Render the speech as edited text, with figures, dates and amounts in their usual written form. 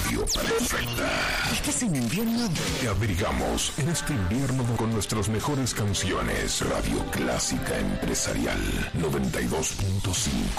radio perfecta. Estás en invierno. Te abrigamos en este invierno con nuestras mejores canciones. Radio Clásica Empresarial 92.5.